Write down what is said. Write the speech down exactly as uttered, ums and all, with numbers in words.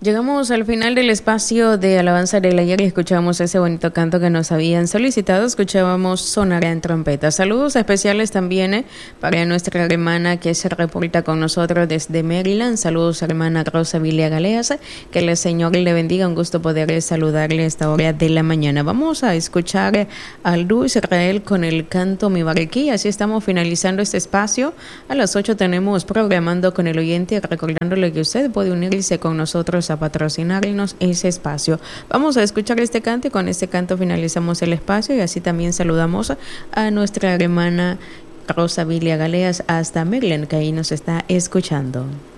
Llegamos al final del espacio de Alabanza del Ayer y escuchamos ese bonito canto que nos habían solicitado. Escuchábamos Sonar en trompeta. Saludos especiales también eh, para nuestra hermana que se reporta con nosotros desde Maryland. Saludos, hermana Rosa Vilia Galeas. Que el Señor le bendiga. Un gusto poder saludarle a esta hora de la mañana. Vamos a escuchar a Luis Israel con el canto Mi Barquí. Así estamos finalizando este espacio. A las ocho tenemos programando con el oyente, recordándole que usted puede unirse con nosotros a patrocinarnos ese espacio. Vamos a escuchar este canto y con este canto finalizamos el espacio y así también saludamos a nuestra hermana Rosa Vilia Galeas hasta Maryland, que ahí nos está escuchando.